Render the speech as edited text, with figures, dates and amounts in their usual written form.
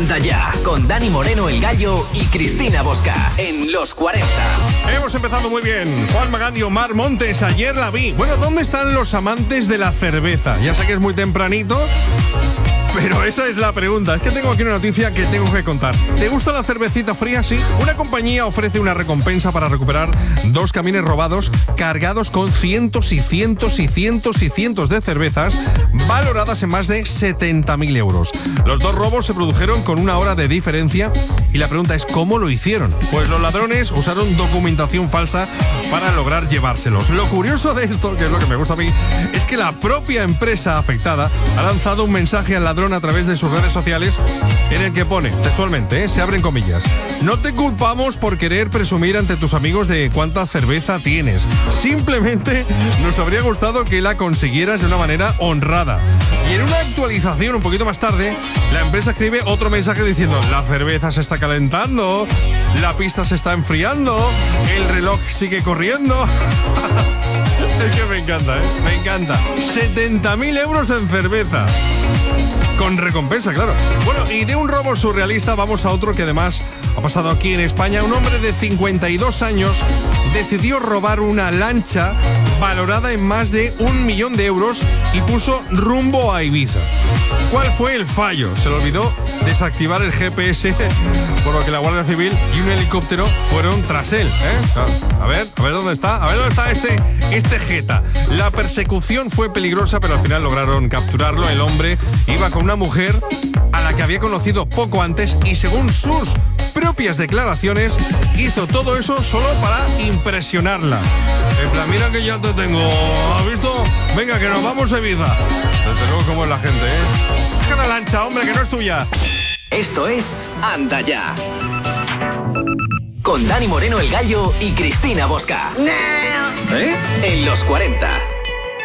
Anda ya, con Dani Moreno el Gallo y Cristina Bosca, en Los 40. Hemos empezado muy bien. Juan Magán y Omar Montes, ayer la vi. Bueno, ¿dónde están los amantes de la cerveza? Ya sé que es muy tempranito, pero esa es la pregunta. Es que tengo aquí una noticia que tengo que contar. ¿Te gusta la cervecita fría? Sí. Una compañía ofrece una recompensa para recuperar 2 camiones robados cargados con cientos y cientos y cientos y cientos de cervezas valoradas en más de 70.000 euros. Los 2 robos se produjeron con 1 hora de diferencia y la pregunta es ¿cómo lo hicieron? Pues los ladrones usaron documentación falsa para lograr llevárselos. Lo curioso de esto, que es lo que me gusta a mí, es que la propia empresa afectada ha lanzado un mensaje al ladrón a través de sus redes sociales en el que pone, textualmente, se abren comillas: no te culpamos por querer presumir ante tus amigos de cuánta cerveza tienes. Simplemente nos habría gustado que la consiguieras de una manera honrada. Y en una actualización un poquito más tarde, la empresa escribe otro mensaje diciendo: la cerveza se está calentando, la pista se está enfriando, el reloj sigue corriendo. Es que me encanta, me encanta. 70.000 euros en cerveza. Con recompensa, claro. Bueno, y de un robo surrealista vamos a otro que además ha pasado aquí en España. Un hombre de 52 años decidió robar una lancha valorada en más de 1 millón de euros y puso rumbo a Ibiza. ¿Cuál fue el fallo? Se le olvidó desactivar el GPS, por lo que la Guardia Civil y un helicóptero fueron tras él. A ver dónde está. A ver dónde está este jeta. La persecución fue peligrosa, pero al final lograron capturarlo. El hombre iba con una mujer a la que había conocido poco antes y, según sus propias declaraciones, hizo todo eso solo para impresionarla. En plan, mira que ya te tengo, ¿has visto? Venga, que nos vamos a Ibiza. Desde luego, como es la gente, Deja la lancha, hombre, que no es tuya. Esto es Anda Ya, con Dani Moreno el Gallo y Cristina Bosca. En Los 40.